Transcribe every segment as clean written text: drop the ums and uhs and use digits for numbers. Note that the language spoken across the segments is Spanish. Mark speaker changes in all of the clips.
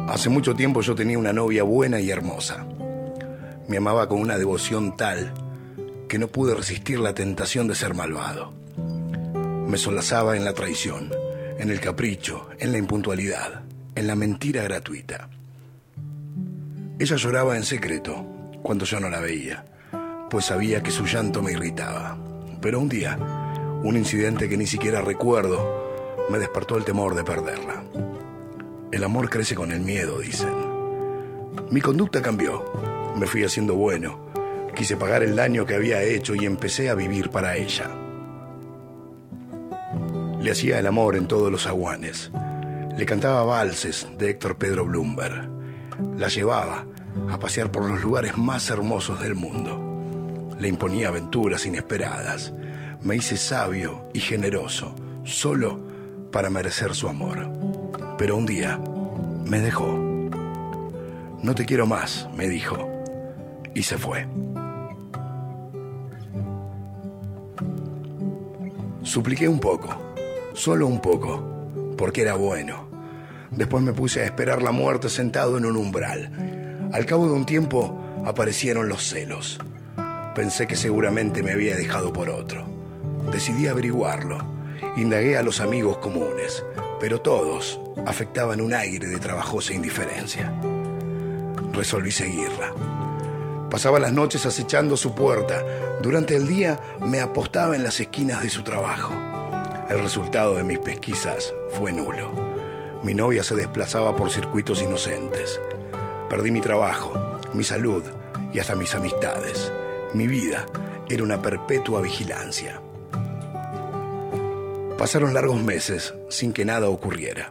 Speaker 1: Hace mucho tiempo yo tenía una novia buena y hermosa. Me amaba con una devoción tal que no pude resistir la tentación de ser malvado. Me solazaba en la traición, en el capricho, en la impuntualidad, en la mentira gratuita. Ella lloraba en secreto cuando yo no la veía, pues sabía que su llanto me irritaba. Pero un día, un incidente que ni siquiera recuerdo, me despertó el temor de perderla. El amor crece con el miedo, dicen. Mi conducta cambió. Me fui haciendo bueno. Quise pagar el daño que había hecho y empecé a vivir para ella. Le hacía el amor en todos los aguanes. Le cantaba valses de Héctor Pedro Blumberg. La llevaba a pasear por los lugares más hermosos del mundo. Le imponía aventuras inesperadas. Me hice sabio y generoso, solo para merecer su amor. Pero un día me dejó. No te quiero más, me dijo, y se fue. Supliqué un poco, solo un poco, porque era bueno. Después me puse a esperar la muerte sentado en un umbral. Al cabo de un tiempo aparecieron los celos. Pensé que seguramente me había dejado por otro. Decidí averiguarlo. Indagué a los amigos comunes, pero todos afectaban un aire de trabajosa indiferencia. Resolví seguirla. Pasaba las noches acechando su puerta. Durante el día me apostaba en las esquinas de su trabajo. El resultado de mis pesquisas fue nulo. Mi novia se desplazaba por circuitos inocentes. Perdí mi trabajo, mi salud y hasta mis amistades. Mi vida era una perpetua vigilancia. Pasaron largos meses sin que nada ocurriera.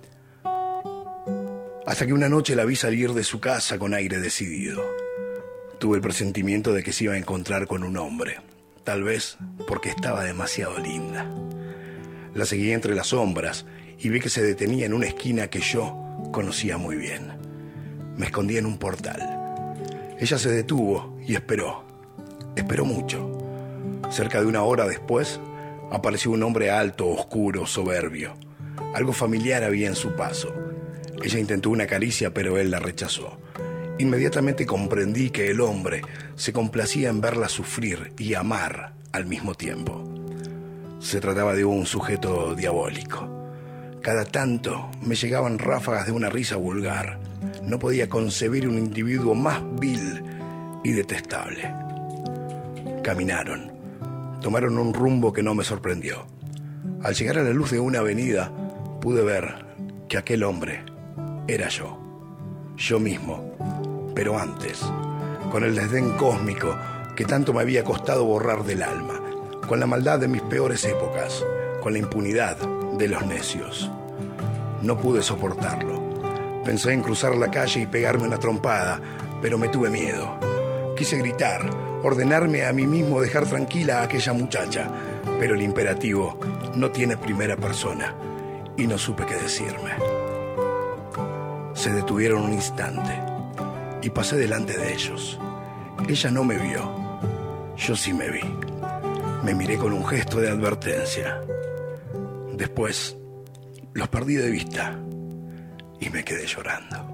Speaker 1: Hasta que una noche la vi salir de su casa con aire decidido. Tuve el presentimiento de que se iba a encontrar con un hombre, tal vez porque estaba demasiado linda. La seguí entre las sombras y vi que se detenía en una esquina que yo conocía muy bien. Me escondí en un portal. Ella se detuvo y esperó. Esperó mucho. Cerca de una hora después, apareció un hombre alto, oscuro, soberbio. Algo familiar había en su paso. Ella intentó una caricia, pero él la rechazó. Inmediatamente comprendí que el hombre se complacía en verla sufrir y amar al mismo tiempo. Se trataba de un sujeto diabólico. Cada tanto me llegaban ráfagas de una risa vulgar. No podía concebir un individuo más vil y detestable. Caminaron. Tomaron un rumbo que no me sorprendió. Al llegar a la luz de una avenida, pude ver que aquel hombre era yo. Yo mismo, pero antes, con el desdén cósmico que tanto me había costado borrar del alma, con la maldad de mis peores épocas, con la impunidad de los necios. No pude soportarlo. Pensé en cruzar la calle y pegarme una trompada, pero me tuve miedo. Quise gritar, ordenarme a mí mismo dejar tranquila a aquella muchacha, pero el imperativo no tiene primera persona y no supe qué decirme. Se detuvieron un instante y pasé delante de ellos. Ella no me vio, yo sí me vi. Me miré con un gesto de advertencia. Después los perdí de vista y me quedé llorando.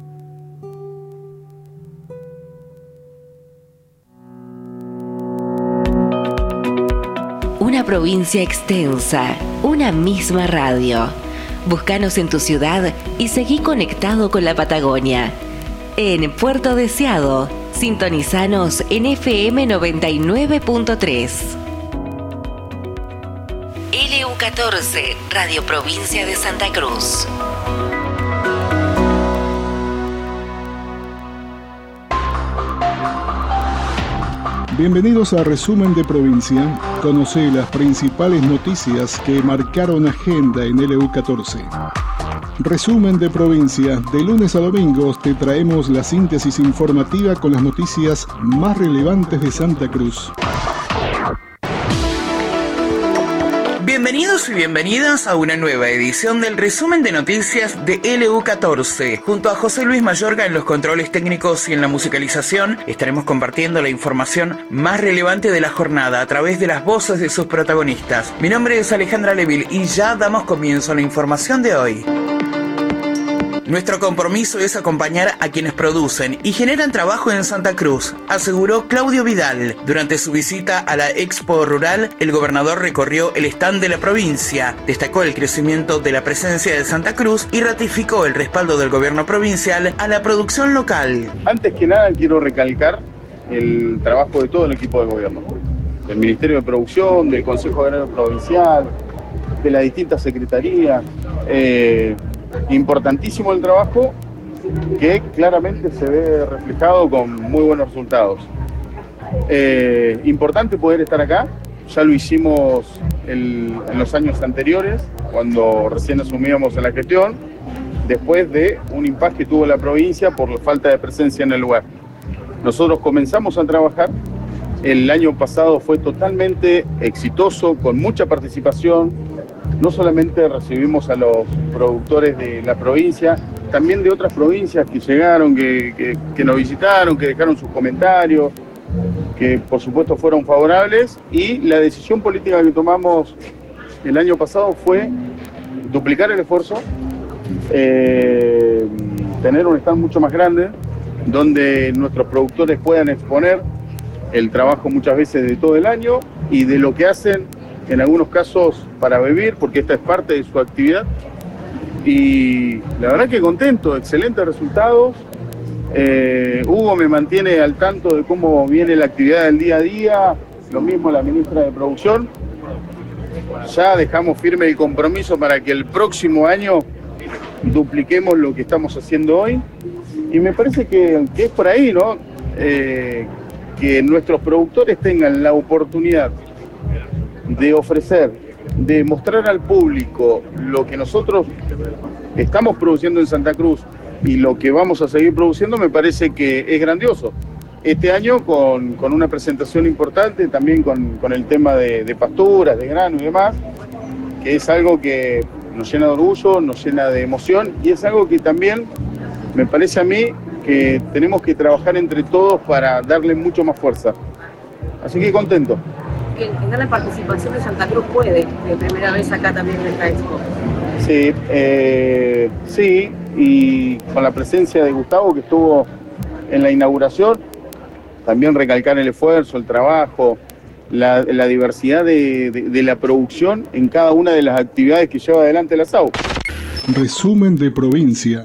Speaker 2: Una provincia extensa, una misma radio. Búscanos en tu ciudad y seguí conectado con la Patagonia. En Puerto Deseado, sintonizanos en FM 99.3. LU14, Radio Provincia de Santa Cruz.
Speaker 3: Bienvenidos a Resumen de Provincia. Conoce las principales noticias que marcaron agenda en LU14. Resumen de Provincia. De lunes a domingos te traemos la síntesis informativa con las noticias más relevantes de Santa Cruz.
Speaker 4: Bienvenidos y bienvenidas a una nueva edición del resumen de noticias de LU14. Junto a José Luis Mayorga en los controles técnicos y en la musicalización, estaremos compartiendo la información más relevante de la jornada a través de las voces de sus protagonistas. Mi nombre es Alejandra Leville y ya damos comienzo a la información de hoy. Nuestro compromiso es acompañar a quienes producen y generan trabajo en Santa Cruz, aseguró Claudio Vidal. Durante su visita a la Expo Rural, el gobernador recorrió el stand de la provincia, destacó el crecimiento de la presencia de Santa Cruz y ratificó el respaldo del gobierno provincial a la producción local.
Speaker 5: Antes que nada quiero recalcar el trabajo de todo el equipo de gobierno, del Ministerio de Producción, del Consejo Agrario Provincial, de las distintas secretarías. Importantísimo el trabajo que claramente se ve reflejado con muy buenos resultados. Importante poder estar acá, ya lo hicimos en los años anteriores, cuando recién asumíamos en la gestión, después de un impasse que tuvo la provincia por la falta de presencia en el lugar. Nosotros comenzamos a trabajar, el año pasado fue totalmente exitoso, con mucha participación. No solamente recibimos a los productores de la provincia, también de otras provincias que llegaron, que nos visitaron, que dejaron sus comentarios, que por supuesto fueron favorables, y la decisión política que tomamos el año pasado fue duplicar el esfuerzo, tener un stand mucho más grande, donde nuestros productores puedan exponer el trabajo muchas veces de todo el año y de lo que hacen en algunos casos para vivir, porque esta es parte de su actividad. Y la verdad que contento, excelentes resultados. Hugo me mantiene al tanto de cómo viene la actividad del día a día, lo mismo la ministra de Producción. Ya dejamos firme el compromiso para que el próximo año dupliquemos lo que estamos haciendo hoy. Y me parece que es por ahí, ¿no? Que nuestros productores tengan la oportunidad de ofrecer, de mostrar al público lo que nosotros estamos produciendo en Santa Cruz y lo que vamos a seguir produciendo, me parece que es grandioso. Este año con una presentación importante, también con el tema de pasturas, de grano y demás, que es algo que nos llena de orgullo, nos llena de emoción, y es algo que también me parece a mí que tenemos que trabajar entre todos para darle mucho más fuerza. Así que contento.
Speaker 6: En la participación de Santa Cruz puede, de primera vez acá también en esta expo.
Speaker 5: Sí, sí, y con la presencia de Gustavo, que estuvo en la inauguración, también recalcar el esfuerzo, el trabajo, la diversidad de la producción en cada una de las actividades que lleva adelante la SAU.
Speaker 3: Resumen de provincia.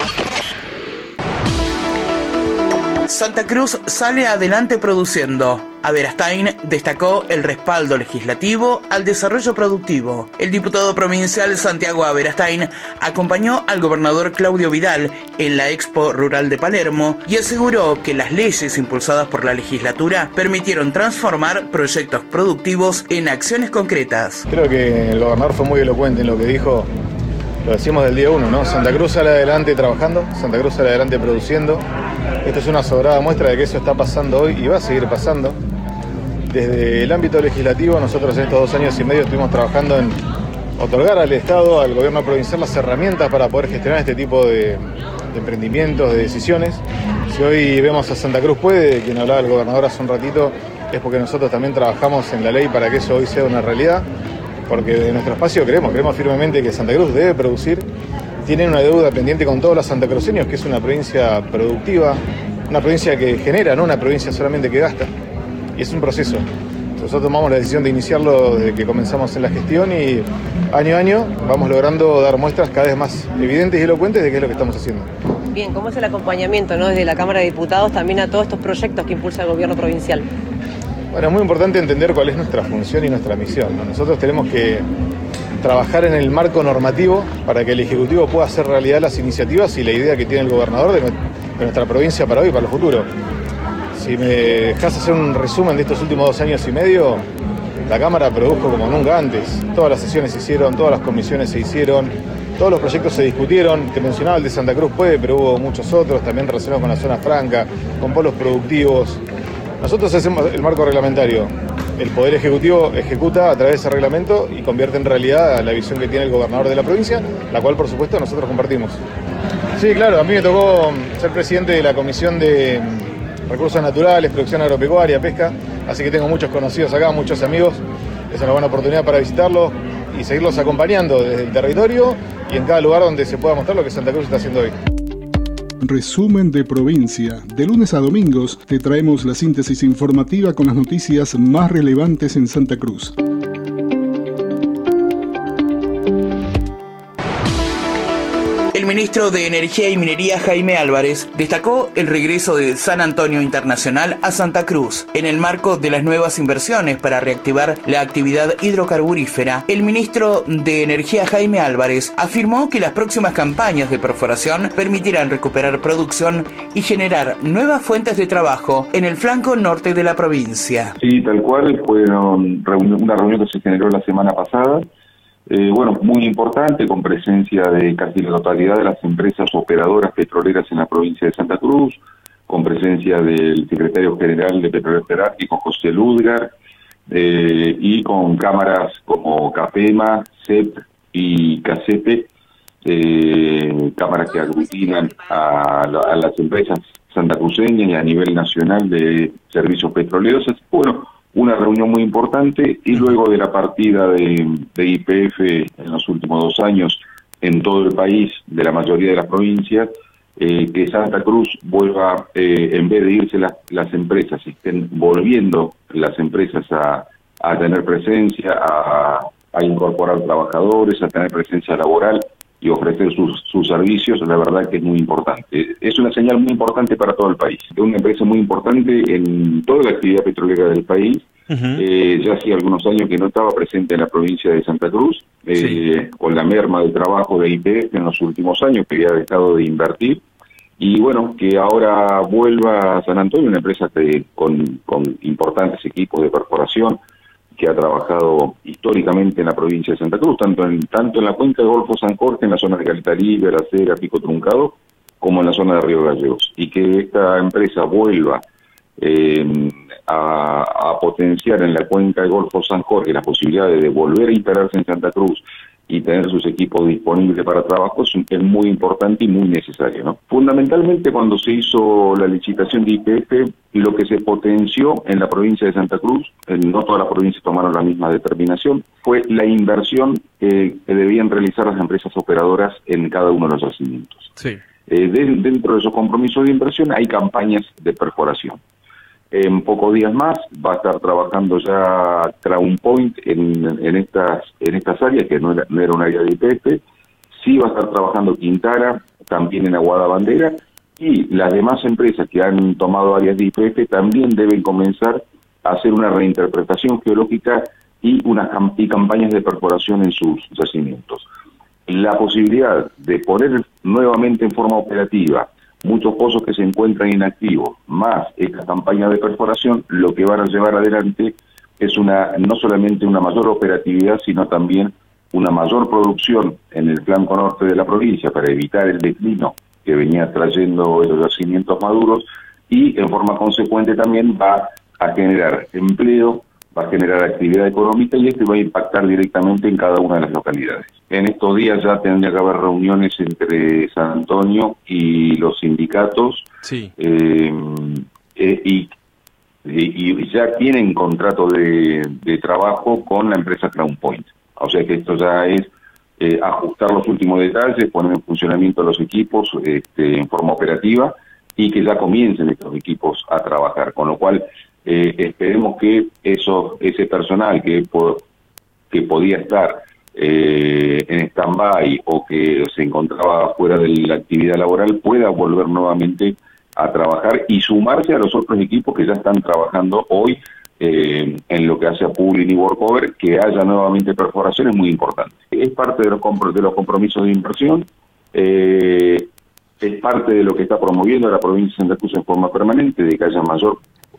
Speaker 4: Santa Cruz sale adelante produciendo. Aberastain destacó el respaldo legislativo al desarrollo productivo. El diputado provincial Santiago Aberastain acompañó al gobernador Claudio Vidal en la Expo Rural de Palermo y aseguró que las leyes impulsadas por la legislatura permitieron transformar proyectos productivos en acciones concretas.
Speaker 7: Creo que el gobernador fue muy elocuente en lo que dijo. Lo decimos del día 1, ¿no? Santa Cruz sale adelante trabajando, Santa Cruz sale adelante produciendo. Esto es una sobrada muestra de que eso está pasando hoy y va a seguir pasando. Desde el ámbito legislativo, nosotros en estos 2 años y medio estuvimos trabajando en otorgar al Estado, al gobierno provincial, las herramientas para poder gestionar este tipo de emprendimientos, de decisiones. Si hoy vemos a Santa Cruz puede, quien hablaba el gobernador hace un ratito, es porque nosotros también trabajamos en la ley para que eso hoy sea una realidad. Porque de nuestro espacio creemos firmemente que Santa Cruz debe producir, tienen una deuda pendiente con todos los santacruceños, que es una provincia productiva, una provincia que genera, no una provincia solamente que gasta, y es un proceso. Nosotros tomamos la decisión de iniciarlo desde que comenzamos en la gestión y año a año vamos logrando dar muestras cada vez más evidentes y elocuentes de qué es lo que estamos haciendo.
Speaker 6: Bien, ¿cómo es el acompañamiento, ¿no? Desde la Cámara de Diputados también a todos estos proyectos que impulsa el gobierno provincial?
Speaker 7: Bueno, es muy importante entender cuál es nuestra función y nuestra misión, ¿no? Nosotros tenemos que trabajar en el marco normativo para que el Ejecutivo pueda hacer realidad las iniciativas y la idea que tiene el gobernador de nuestra provincia para hoy y para el futuro. Si me dejas hacer un resumen de estos últimos 2 años y medio, la Cámara produjo como nunca antes. Todas las sesiones se hicieron, todas las comisiones se hicieron, todos los proyectos se discutieron. Te mencionaba el de Santa Cruz puede, pero hubo muchos otros, también relacionados con la zona franca, con polos productivos. Nosotros hacemos el marco reglamentario. El Poder Ejecutivo ejecuta a través de ese reglamento y convierte en realidad la visión que tiene el gobernador de la provincia, la cual por supuesto nosotros compartimos. Sí, claro, a mí me tocó ser presidente de la Comisión de Recursos Naturales, Producción Agropecuaria, Pesca, así que tengo muchos conocidos acá, muchos amigos. Es una buena oportunidad para visitarlos y seguirlos acompañando desde el territorio y en cada lugar donde se pueda mostrar lo que Santa Cruz está haciendo hoy.
Speaker 3: Resumen de provincia. De lunes a domingos te traemos la síntesis informativa con las noticias más relevantes en Santa Cruz.
Speaker 4: El ministro de Energía y Minería, Jaime Álvarez, destacó el regreso de San Antonio Internacional a Santa Cruz. En el marco de las nuevas inversiones para reactivar la actividad hidrocarburífera, el ministro de Energía, Jaime Álvarez, afirmó que las próximas campañas de perforación permitirán recuperar producción y generar nuevas fuentes de trabajo en el flanco norte de la provincia.
Speaker 8: Sí, tal cual, fue una reunión que se generó la semana pasada. Muy importante, con presencia de casi la totalidad de las empresas operadoras petroleras en la provincia de Santa Cruz, con presencia del secretario general de Petróleos Jerárquicos, José Ludgar, y con cámaras como CAPEMA, CEP y CACEPE, cámaras que aglutinan a las empresas santacruceñas y a nivel nacional de servicios petroleros. Una reunión muy importante, y luego de la partida de YPF en los últimos 2 años en todo el país, de la mayoría de las provincias, que Santa Cruz vuelva, en vez de irse las empresas, estén volviendo las empresas a tener presencia, a incorporar trabajadores, a tener presencia laboral y ofrecer sus servicios. La verdad que es muy importante. Es una señal muy importante para todo el país. Es una empresa muy importante en toda la actividad petrolera del país. Ya hacía algunos años que no estaba presente en la provincia de Santa Cruz, con la merma de trabajo de YPF en los últimos años, que había dejado de invertir. Y que ahora vuelva a San Antonio, una empresa con importantes equipos de perforación, que ha trabajado históricamente en la provincia de Santa Cruz, tanto en la cuenca de Golfo San Jorge, en la zona de Caleta Libre, La Cera, Pico Truncado, como en la zona de Río Gallegos. Y que esta empresa vuelva a potenciar en la cuenca de Golfo San Jorge la posibilidad de volver a instalarse en Santa Cruz y tener sus equipos disponibles para trabajo es muy importante y muy necesario, ¿no? Fundamentalmente, cuando se hizo la licitación de YPF, lo que se potenció en la provincia de Santa Cruz, no todas las provincias tomaron la misma determinación, fue la inversión que debían realizar las empresas operadoras en cada uno de los yacimientos. Sí. Dentro de esos compromisos de inversión hay campañas de perforación. En pocos días más va a estar trabajando ya Crown Point en estas áreas, que no era un área de YPF. Sí va a estar trabajando Quintara, también en Aguada Bandera, y las demás empresas que han tomado áreas de YPF también deben comenzar a hacer una reinterpretación geológica y campañas de perforación en sus yacimientos. La posibilidad de poner nuevamente en forma operativa muchos pozos que se encuentran inactivos, más esta campaña de perforación, lo que van a llevar adelante es no solamente una mayor operatividad, sino también una mayor producción en el flanco norte de la provincia para evitar el declino que venía trayendo los yacimientos maduros, y en forma consecuente también va a generar empleo, va a generar actividad económica, y esto va a impactar directamente en cada una de las localidades. En estos días ya tendría que haber reuniones entre San Antonio y los sindicatos, sí. Y ya tienen contrato de trabajo con la empresa Crown Point. O sea que esto ya es ajustar los últimos detalles, poner en funcionamiento los equipos en forma operativa, y que ya comiencen estos equipos a trabajar, con lo cual esperemos que ese personal que podía estar en stand-by o que se encontraba fuera de la actividad laboral pueda volver nuevamente a trabajar y sumarse a los otros equipos que ya están trabajando hoy en lo que hace a pooling y workover. Que haya nuevamente perforación es muy importante. Es parte de los compromisos de inversión, es parte de lo que está promoviendo la provincia de Santa Cruz en forma permanente, de que haya mayor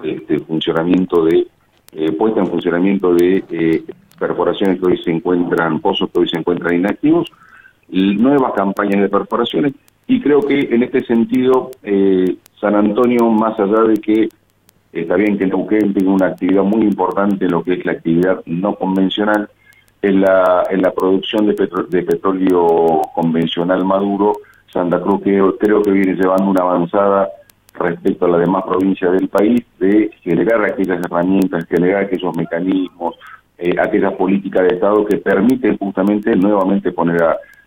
Speaker 8: puesta en funcionamiento de perforaciones que hoy se encuentran, pozos que hoy se encuentran inactivos, nuevas campañas de perforaciones, y creo que en este sentido San Antonio, más allá de que está bien que Neuquén tiene una actividad muy importante en lo que es la actividad no convencional, en la producción de petróleo convencional maduro, Santa Cruz creo que viene llevando una avanzada respecto a las demás provincias del país, de generar aquellas herramientas, generar aquellos mecanismos, aquellas políticas de Estado que permiten justamente nuevamente poner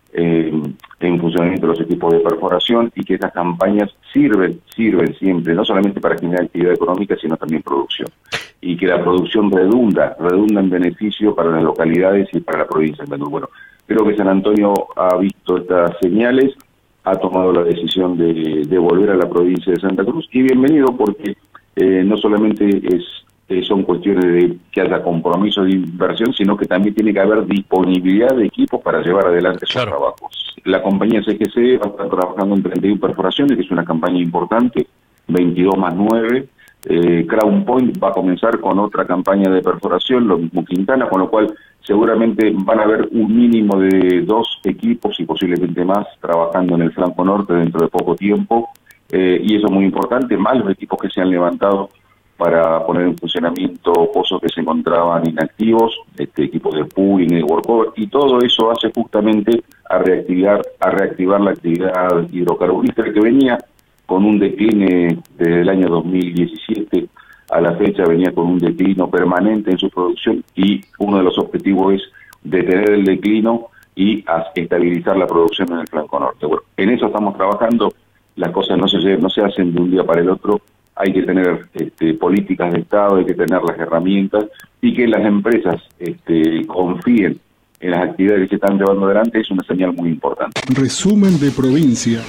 Speaker 8: en funcionamiento de los equipos de perforación, y que estas campañas sirven siempre, no solamente para generar actividad económica, sino también producción. Y que la producción redunda en beneficio para las localidades y para la provincia de Mendoza. Bueno, creo que San Antonio ha visto estas señales, ha tomado la decisión de volver a la provincia de Santa Cruz, y bienvenido, porque no solamente son cuestiones de que haya compromiso de inversión, sino que también tiene que haber disponibilidad de equipos para llevar adelante esos trabajos. La compañía CGC va a estar trabajando en 31 perforaciones, que es una campaña importante, 22 más 9. Crown Point va a comenzar con otra campaña de perforación, lo mismo Quintana, con lo cual seguramente van a haber un mínimo de 2 equipos y posiblemente más trabajando en el flanco norte dentro de poco tiempo, y eso es muy importante, más los equipos que se han levantado para poner en funcionamiento pozos que se encontraban inactivos, equipos de pooling, de workover, y todo eso hace justamente a reactivar la actividad hidrocarburífera, que venía con un decline desde el año 2017 a la fecha, venía con un declino permanente en su producción, y uno de los objetivos es detener el declino y estabilizar la producción en el flanco norte. Bueno, en eso estamos trabajando, las cosas no se hacen de un día para el otro, hay que tener políticas de Estado, hay que tener las herramientas, y que las empresas confíen en las actividades que se están llevando adelante es una señal muy importante.
Speaker 3: Resumen de provincia.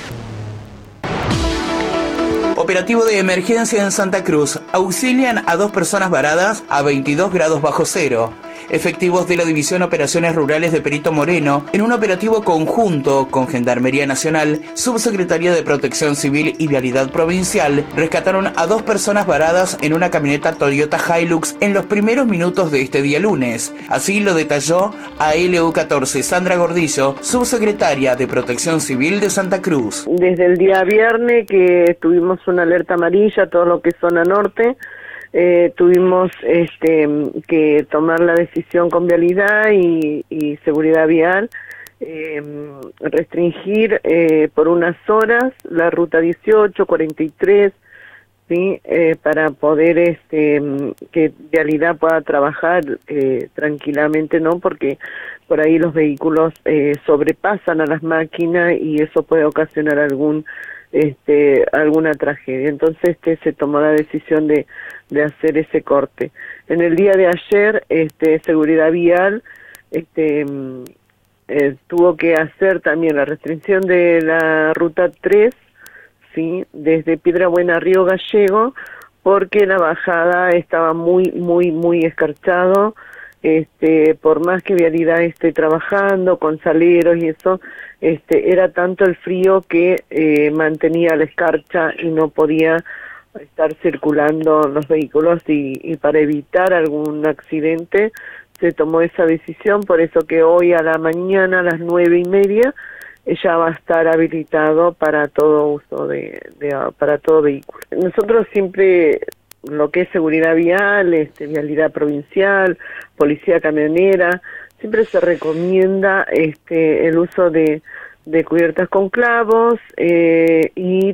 Speaker 4: Operativo de emergencia en Santa Cruz. Auxilian a 2 personas varadas a 22 grados bajo cero. Efectivos de la División Operaciones Rurales de Perito Moreno, en un operativo conjunto con Gendarmería Nacional, Subsecretaría de Protección Civil y Vialidad Provincial, rescataron a 2 personas varadas en una camioneta Toyota Hilux en los primeros minutos de este día lunes. Así lo detalló a LU14 Sandra Gordillo, Subsecretaria de Protección Civil de Santa Cruz.
Speaker 9: Desde el día viernes que tuvimos una alerta amarilla, todo lo que es zona norte, tuvimos que tomar la decisión con vialidad y seguridad vial, restringir por unas horas la ruta 18, 43, ¿sí? Para poder que vialidad pueda trabajar tranquilamente, ¿no? Porque por ahí los vehículos sobrepasan a las máquinas y eso puede ocasionar alguna tragedia. Entonces se tomó la decisión de hacer ese corte. En el día de ayer, seguridad vial tuvo que hacer también la restricción de la ruta 3, sí, desde Piedra Buena a Río Gallego, porque la bajada estaba muy escarchado. Por más que vialidad esté trabajando con saleros y eso, era tanto el frío que mantenía la escarcha y no podía estar circulando los vehículos, y para evitar algún accidente se tomó esa decisión. Por eso que hoy a la mañana a las 9:30 ya va a estar habilitado para todo uso para todo vehículo. Nosotros siempre, lo que es seguridad vial, vialidad provincial, policía camionera, siempre se recomienda el uso de cubiertas con clavos y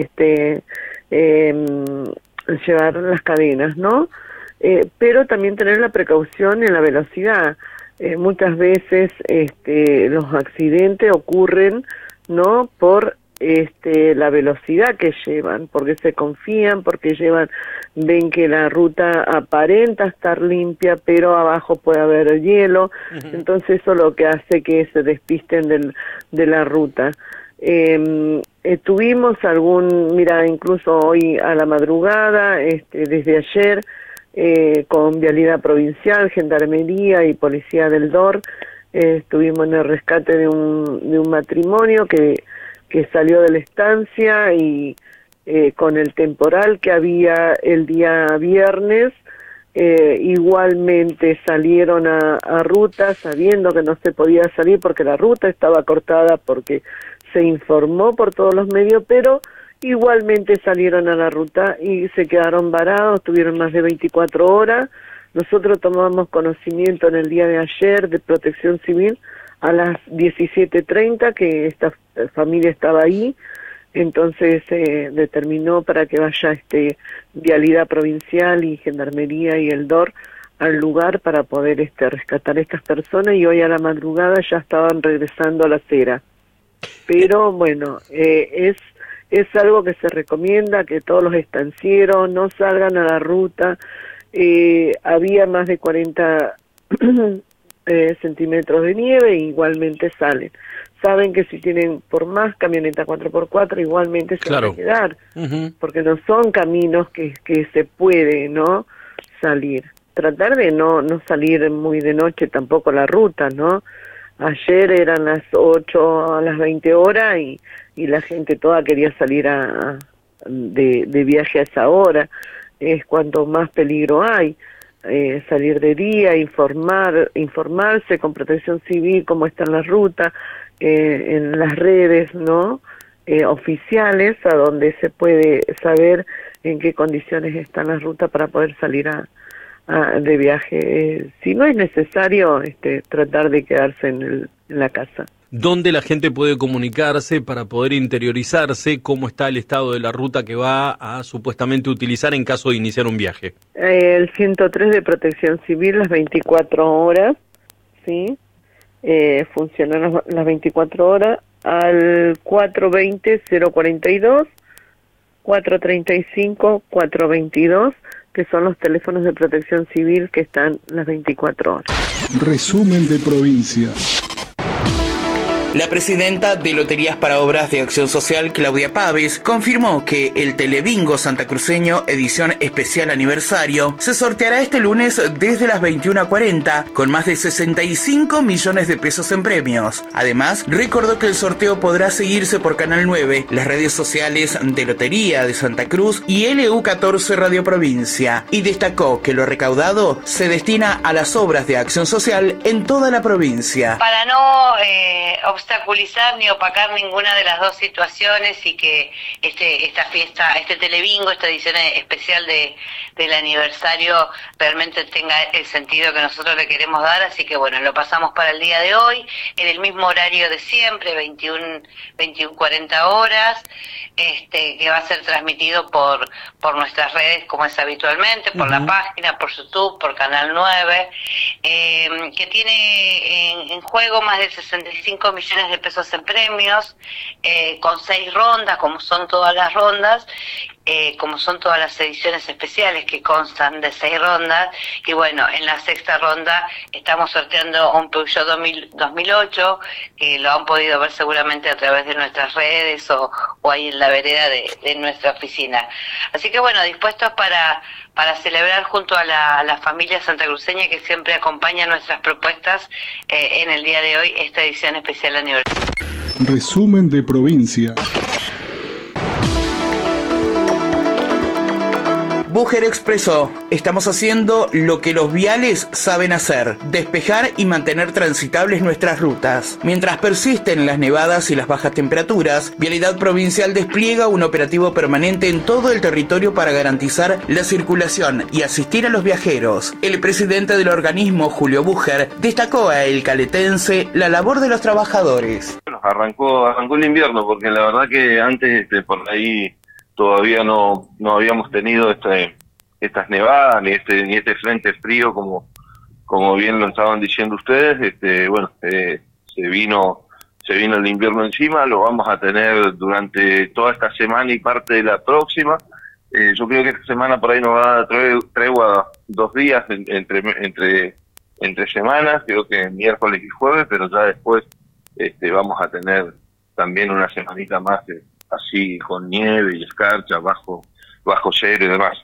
Speaker 9: llevar las cadenas, ¿no? Pero también tener la precaución en la velocidad. Muchas veces los accidentes ocurren, ¿no? Por la velocidad que llevan, porque se confían, porque ven que la ruta aparenta estar limpia, pero abajo puede haber hielo. Entonces eso lo que hace que se despisten de la ruta. Tuvimos incluso hoy a la madrugada, desde ayer, con Vialidad Provincial, Gendarmería y Policía del DOR, estuvimos en el rescate de un matrimonio que salió de la estancia, y con el temporal que había el día viernes, igualmente salieron a ruta sabiendo que no se podía salir porque la ruta estaba cortada, porque se informó por todos los medios, pero igualmente salieron a la ruta y se quedaron varados, tuvieron más de 24 horas. Nosotros tomamos conocimiento en el día de ayer de Protección Civil a las 17:30 que esta familia estaba ahí, entonces determinó para que vaya Vialidad Provincial y Gendarmería y el DOR al lugar para poder rescatar a estas personas, y hoy a la madrugada ya estaban regresando a la acera. Pero bueno, es algo que se recomienda, que todos los estancieros no salgan a la ruta. Había más de 40 centímetros de nieve, e igualmente salen. Saben que si tienen por más camioneta 4x4, igualmente se van a quedar, porque no son caminos que se puede, ¿no?, salir. Tratar de no salir muy de noche tampoco la ruta, ¿no? Ayer eran las 8 a las 20 horas y la gente toda quería salir de viaje a esa hora. Es cuanto más peligro hay. Salir de día, informarse con Protección Civil cómo están las rutas, en las redes, ¿no?, oficiales, a donde se puede saber en qué condiciones están las rutas para poder salir de viaje. Si no es necesario, tratar de quedarse en la casa.
Speaker 10: ¿Dónde la gente puede comunicarse para poder interiorizarse cómo está el estado de la ruta que va a supuestamente utilizar en caso de iniciar un viaje?
Speaker 9: El 103 de Protección Civil, las 24 horas, ¿sí? Funcionan las 24 horas, al 420-042, 435-422, que son los teléfonos de Protección Civil que están las 24 horas.
Speaker 3: Resumen de provincia.
Speaker 4: La presidenta de Loterías para Obras de Acción Social, Claudia Pávez, confirmó que el Telebingo santacruceño edición especial aniversario se sorteará este lunes desde las 21:40 con más de 65 millones de pesos en premios. Además, recordó que el sorteo podrá seguirse por Canal 9, las redes sociales de Lotería de Santa Cruz y LU14 Radio Provincia, y destacó que lo recaudado se destina a las obras de acción social en toda la provincia.
Speaker 11: Para no obstaculizar ni opacar ninguna de las dos situaciones, y que esta fiesta, este Telebingo, esta edición especial del aniversario realmente tenga el sentido que nosotros le queremos dar. Así que bueno, lo pasamos para el día de hoy en el mismo horario de siempre, 21:40 horas, que va a ser transmitido por nuestras redes como es habitualmente, por la página, por YouTube, por Canal 9, que tiene en juego más de 65 millones de pesos en premios, con 6 rondas, como son todas las rondas, como son todas las ediciones especiales que constan de 6 rondas. Y bueno, en la 6ª ronda estamos sorteando un Peugeot 2008, que lo han podido ver seguramente a través de nuestras redes o ahí en la vereda de nuestra oficina. Así que bueno, dispuestos para celebrar junto a la familia santacruceña que siempre acompaña nuestras propuestas en el día de hoy, esta edición especial aniversario.
Speaker 3: Resumen de provincia.
Speaker 4: Bucher expresó: estamos haciendo lo que los viales saben hacer, despejar y mantener transitables nuestras rutas. Mientras persisten las nevadas y las bajas temperaturas, Vialidad Provincial despliega un operativo permanente en todo el territorio para garantizar la circulación y asistir a los viajeros. El presidente del organismo, Julio Bucher, destacó a El Caletense la labor de los trabajadores.
Speaker 12: Bueno, arrancó el invierno, porque la verdad que antes por ahí todavía no habíamos tenido estas nevadas ni este frente frío como bien lo estaban diciendo ustedes. Se vino el invierno encima, lo vamos a tener durante toda esta semana y parte de la próxima. Yo creo que esta semana por ahí nos va a dar tregua 2 días entre semanas, creo que miércoles y jueves, pero ya después vamos a tener también una semanita más así con nieve y escarcha bajo cero y demás.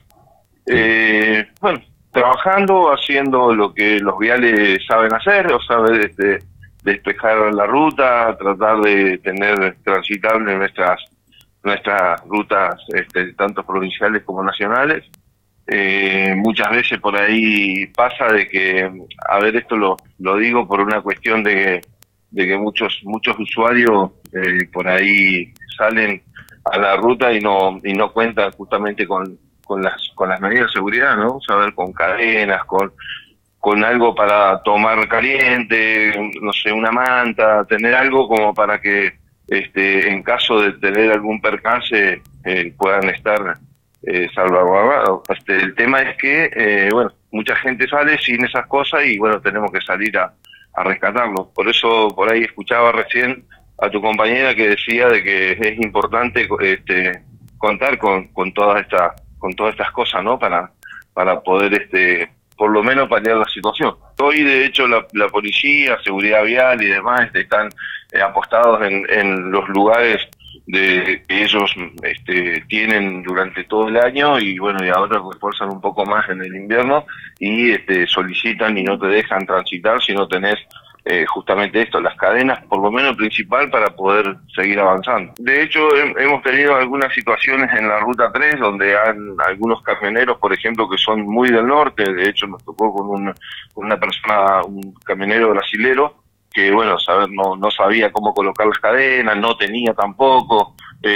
Speaker 12: Trabajando, haciendo lo que los viales saben hacer, o saber despejar la ruta, tratar de tener transitable nuestras rutas, tanto provinciales como nacionales. Muchas veces por ahí pasa de que, esto lo digo por una cuestión de que muchos usuarios por ahí salen a la ruta y no cuentan justamente con las medidas de seguridad, ¿no? Saber, con cadenas, con algo para tomar caliente, no sé, una manta, tener algo como para que en caso de tener algún percance puedan estar salvaguardados. El tema es que mucha gente sale sin esas cosas y bueno, tenemos que salir a rescatarlo. Por eso por ahí escuchaba recién a tu compañera que decía de que es importante contar con todas estas cosas, ¿no? Para poder por lo menos paliar la situación. Hoy de hecho la policía, seguridad vial y demás están apostados en los lugares que ellos tienen durante todo el año y bueno, y ahora refuerzan un poco más en el invierno y solicitan y no te dejan transitar si no tenés justamente esto, las cadenas, por lo menos principal, para poder seguir avanzando. De hecho, hemos tenido algunas situaciones en la Ruta 3 donde han algunos camioneros, por ejemplo, que son muy del norte. De hecho, nos tocó con una persona, un camionero brasilero, que bueno, no sabía cómo colocar las cadenas, no tenía tampoco,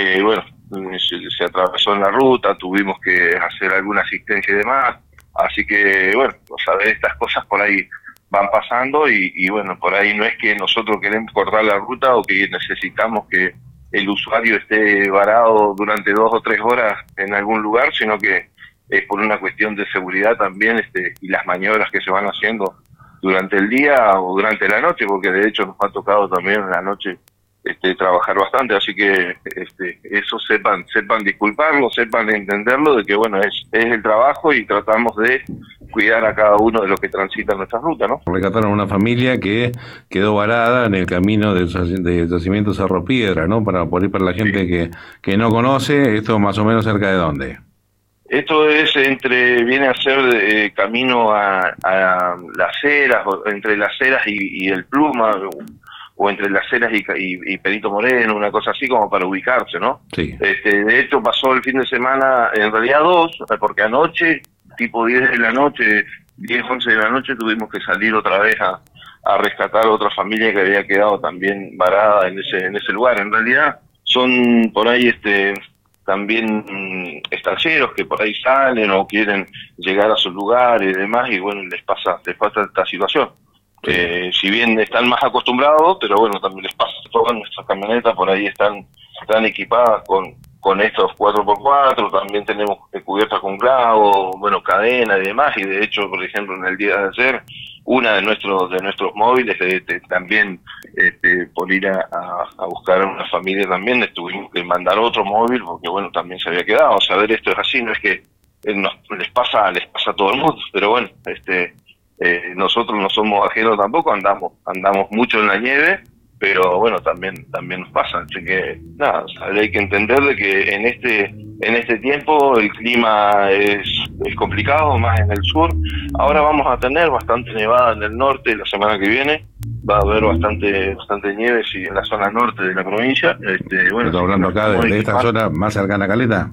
Speaker 12: se atravesó en la ruta, tuvimos que hacer alguna asistencia y demás, así que bueno, estas cosas por ahí van pasando y bueno, por ahí no es que nosotros queremos cortar la ruta o que necesitamos que el usuario esté varado durante 2 o 3 horas en algún lugar, sino que es por una cuestión de seguridad también y las maniobras que se van haciendo durante el día o durante la noche, porque de hecho nos ha tocado también en la noche trabajar bastante, así que eso sepan disculparlo, sepan entenderlo, de que bueno, es el trabajo y tratamos de cuidar a cada uno de los que transitan nuestra ruta, ¿no?
Speaker 13: Rescataron a una familia que quedó varada en el camino del yacimiento Cerro Piedra, ¿no? Para la gente que no conoce, esto más o menos cerca de ¿dónde?
Speaker 12: Esto es viene a ser camino a Las Heras, entre Las Heras y el Pluma, o entre Las Heras y Perito Moreno, una cosa así como para ubicarse, ¿no?
Speaker 13: Sí.
Speaker 12: De hecho pasó el fin de semana, en realidad 2, porque anoche, tipo 10 de la noche, 10, 11 de la noche, tuvimos que salir otra vez a rescatar a otra familia que había quedado también varada en ese lugar. En realidad son por ahí también estancieros que por ahí salen o quieren llegar a sus lugares y demás, y bueno, les pasa esta situación. Si bien están más acostumbrados, pero bueno, también les pasa. Todas nuestras camionetas por ahí están equipadas con estos 4x4, también tenemos cubiertas con clavos, bueno, cadena y demás, y de hecho, por ejemplo, en el día de ayer, una de nuestros móviles también por ir a buscar a una familia también tuvimos que mandar otro móvil porque bueno, también se había quedado. O sea, a ver, esto es así, no es que les pasa a todo el mundo, pero bueno, nosotros no somos ajenos tampoco, andamos mucho en la nieve, pero bueno, también nos pasa, así que nada, hay que entender de que en este tiempo el clima es complicado, más en el sur. Ahora vamos a tener bastante nevada en el norte la semana que viene, va a haber bastante nieve en la zona norte de la provincia. Bueno,
Speaker 13: ¿estás hablando acá de esta zona más cercana a Caleta?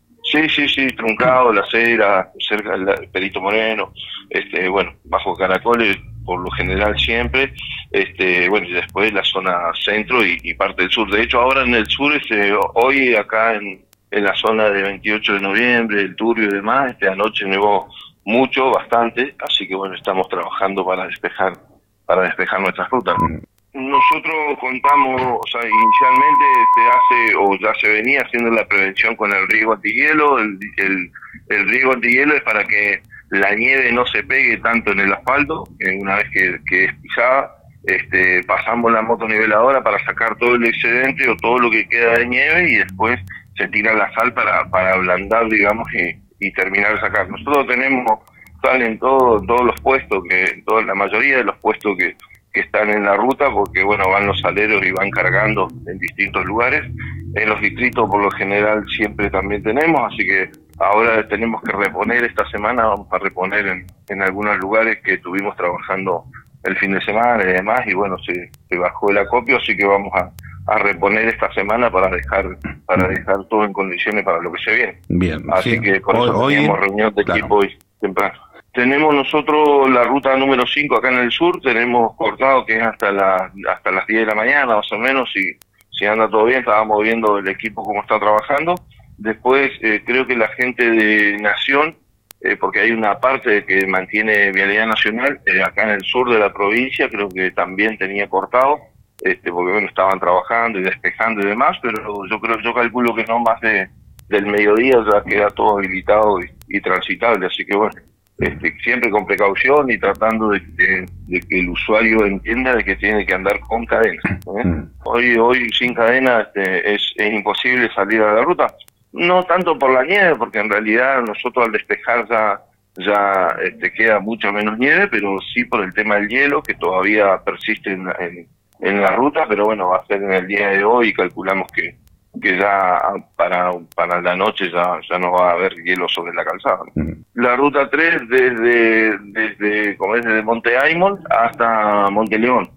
Speaker 12: Sí, Truncado, La Cera, cerca del Perito Moreno, bueno, bajo Caracoles, por lo general siempre, bueno, y después la zona centro y parte del sur. De hecho, ahora en el sur, hoy acá en la zona de 28 de noviembre, el Turbio y demás, anoche nevó mucho, bastante, así que bueno, estamos trabajando para despejar nuestras rutas. Nosotros contamos, o sea, inicialmente ya se venía haciendo la prevención con el riego antihielo. El riego antihielo es para que la nieve no se pegue tanto en el asfalto, una vez que es pisada, pasamos la motoniveladora para sacar todo el excedente o todo lo que queda de nieve y después se tira la sal para ablandar, digamos, y terminar de sacar. Nosotros tenemos sal en todos los puestos, la mayoría de los puestos que están en la ruta, porque bueno, van los saleros y van cargando en distintos lugares. En los distritos por lo general siempre también tenemos, así que ahora tenemos que reponer esta semana, vamos a reponer en algunos lugares que estuvimos trabajando el fin de semana y demás, y bueno, se bajó el acopio, así que vamos a reponer esta semana para dejar todo en condiciones para lo que se viene.
Speaker 13: Bien.
Speaker 12: Así
Speaker 13: Sí.
Speaker 12: que por eso teníamos reunión de equipo hoy temprano. Tenemos nosotros la ruta número 5 acá en el sur, tenemos cortado que es hasta las 10 de la mañana más o menos, si anda todo bien. Estábamos viendo el equipo cómo está trabajando. Después creo que la gente de Nación, porque hay una parte que mantiene Vialidad Nacional, acá en el sur de la provincia, creo que también tenía cortado, porque bueno, estaban trabajando y despejando y demás, pero yo calculo que no más del mediodía ya queda todo habilitado y transitable, así que bueno, siempre con precaución y tratando de que el usuario entienda de que tiene que andar con cadena. Hoy sin cadena es imposible salir a la ruta, no tanto por la nieve, porque en realidad nosotros al despejar ya queda mucho menos nieve, pero sí por el tema del hielo que todavía persiste en la ruta, pero bueno, va a ser en el día de hoy y calculamos que ya para la noche ya no va a haber hielo sobre la calzada. La ruta 3 desde Monte Aymol hasta Monte León.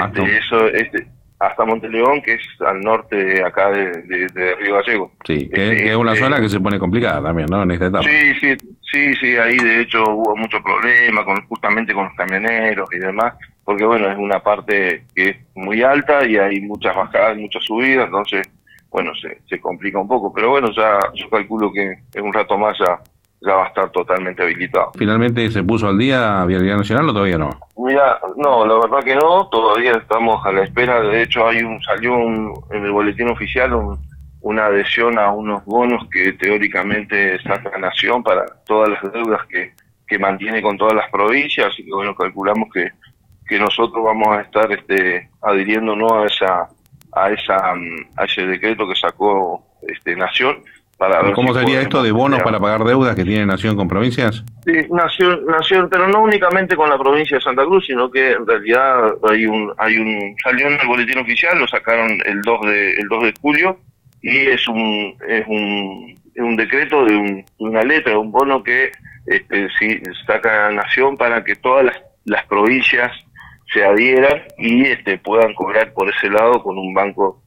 Speaker 12: Hasta Monte León, que es al norte de acá de Río Gallego.
Speaker 13: Sí, que es una zona que se pone complicada también, ¿no? En esta etapa.
Speaker 12: Sí, ahí de hecho hubo mucho problema justamente con los camioneros y demás, porque bueno, es una parte que es muy alta y hay muchas bajadas, muchas subidas, entonces bueno, se complica un poco, pero bueno, ya yo calculo que en un rato más ya va a estar totalmente habilitado.
Speaker 13: ¿Finalmente se puso al día Vialidad Nacional o todavía no?
Speaker 12: Mira, no, la verdad que no, todavía estamos a la espera. De hecho salió en el boletín oficial una adhesión a unos bonos que teóricamente saca Nación para todas las deudas que mantiene con todas las provincias, así que bueno, calculamos que nosotros vamos a estar adhiriéndonos a ese decreto que sacó Nación. Para ver
Speaker 13: ¿Cómo sería esto de bonos para pagar deudas que tiene Nación con provincias?
Speaker 12: Sí, Nación, pero no únicamente con la provincia de Santa Cruz, sino que en realidad salió en el boletín oficial, lo sacaron el 2 de julio, y es un decreto de una letra, de un bono que saca Nación para que todas las provincias se adhieran y puedan cobrar por ese lado con un banco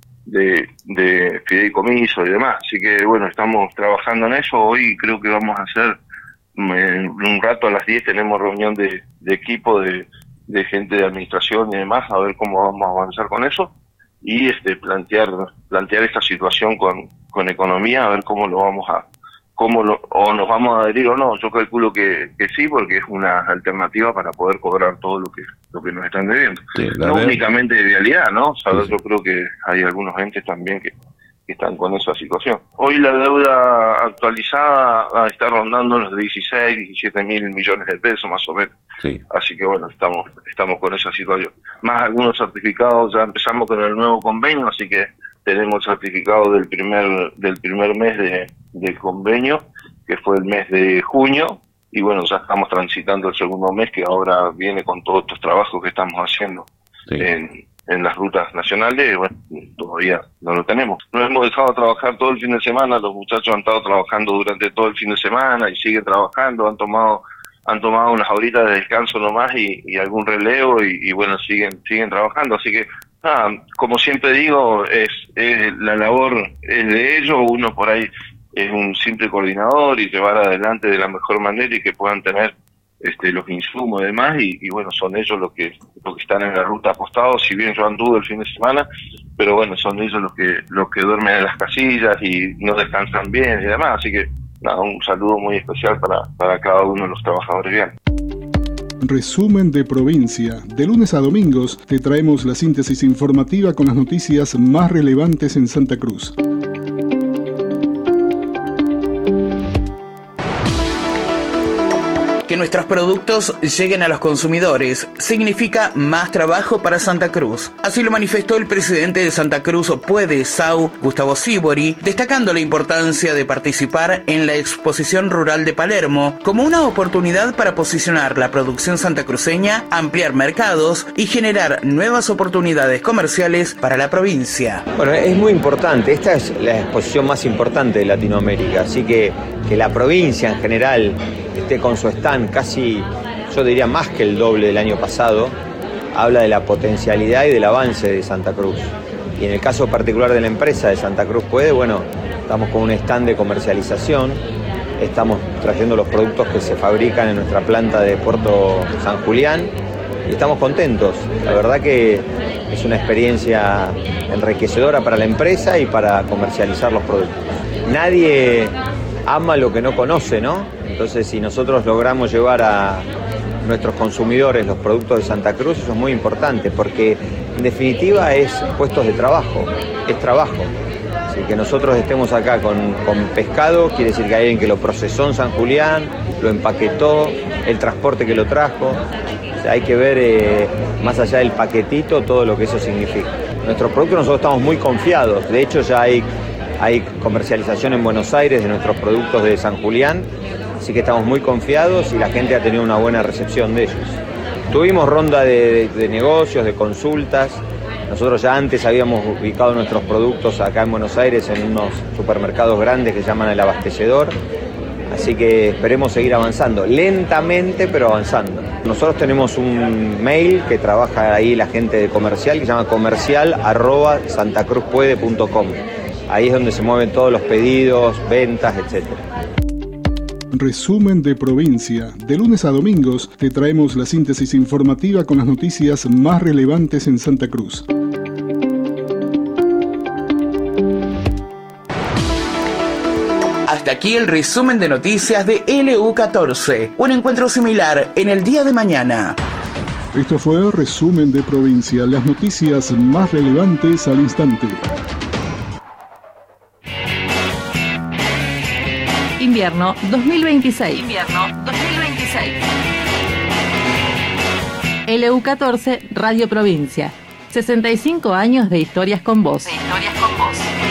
Speaker 12: de fideicomiso y demás. Así que bueno, estamos trabajando en eso. Hoy creo que vamos a hacer en un rato a las 10 tenemos reunión de equipo de gente de administración y demás, a ver cómo vamos a avanzar con eso y plantear esta situación con economía, a ver cómo lo vamos a o nos vamos a adherir o no. Yo calculo que sí, porque es una alternativa para poder cobrar todo lo que nos están debiendo. Sí, no únicamente de vialidad, ¿no? O sea, yo creo que hay algunos entes también que están con esa situación. Hoy la deuda actualizada está rondando los 16, 17 mil millones de pesos más o menos. Sí. Así que bueno, estamos con esa situación. Más algunos certificados, ya empezamos con el nuevo convenio, así que tenemos certificado del primer mes de convenio, que fue el mes de junio, y bueno, ya estamos transitando el segundo mes, que ahora viene con todos estos trabajos que estamos haciendo en las rutas nacionales. Bueno, todavía no lo tenemos. No hemos dejado trabajar todo el fin de semana, los muchachos han estado trabajando durante todo el fin de semana y siguen trabajando, han tomado unas horitas de descanso nomás y algún relevo y bueno, siguen trabajando, así que como siempre digo, la labor es de ellos, uno por ahí es un simple coordinador y llevar adelante de la mejor manera y que puedan tener los insumos y demás, y bueno, son ellos los que están en la ruta apostados. Si bien yo anduve el fin de semana, pero bueno, son ellos los que duermen en las casillas y no descansan bien y demás, así que un saludo muy especial para cada uno de los trabajadores viales.
Speaker 3: Resumen de provincia. De lunes a domingos te traemos la síntesis informativa con las noticias más relevantes en Santa Cruz.
Speaker 4: Que nuestros productos lleguen a los consumidores significa más trabajo para Santa Cruz. Así lo manifestó el presidente de Santa Cruz Puede SAU, Gustavo Sibori, destacando la importancia de participar en la Exposición Rural de Palermo como una oportunidad para posicionar la producción santacruceña, ampliar mercados y generar nuevas oportunidades comerciales para la provincia.
Speaker 14: Bueno, es muy importante. Esta es la exposición más importante de Latinoamérica, así que la provincia en general esté con su stand casi, yo diría más que el doble del año pasado, habla de la potencialidad y del avance de Santa Cruz. Y en el caso particular de la empresa de Santa Cruz Puede, bueno, estamos con un stand de comercialización, estamos trayendo los productos que se fabrican en nuestra planta de Puerto San Julián y estamos contentos. La verdad que es una experiencia enriquecedora para la empresa y para comercializar los productos. Nadie ama lo que no conoce, ¿no? Entonces, si nosotros logramos llevar a nuestros consumidores los productos de Santa Cruz, eso es muy importante, porque en definitiva es puestos de trabajo, es trabajo. Así que nosotros estemos acá con pescado, quiere decir que hay alguien que lo procesó en San Julián, lo empaquetó, el transporte que lo trajo. O sea, hay que ver más allá del paquetito todo lo que eso significa. Nuestros productos nosotros estamos muy confiados, de hecho ya hay comercialización en Buenos Aires de nuestros productos de San Julián, así que estamos muy confiados y la gente ha tenido una buena recepción de ellos. Tuvimos ronda de negocios, de consultas. Nosotros ya antes habíamos ubicado nuestros productos acá en Buenos Aires en unos supermercados grandes que se llaman El Abastecedor. Así que esperemos seguir avanzando, lentamente pero avanzando. Nosotros tenemos un mail que trabaja ahí la gente de comercial que se llama comercial@santacruzpuede.com. Ahí es donde se mueven todos los pedidos, ventas, etcétera.
Speaker 3: Resumen de provincia. De lunes a domingos te traemos la síntesis informativa con las noticias más relevantes en Santa Cruz.
Speaker 4: Hasta aquí el resumen de noticias de LU14. Un encuentro similar en el día de mañana.
Speaker 3: Esto fue el Resumen de Provincia, las noticias más relevantes al instante.
Speaker 15: Invierno 2026. Invierno 2026. LU14 Radio Provincia. 65 años de historias con vos.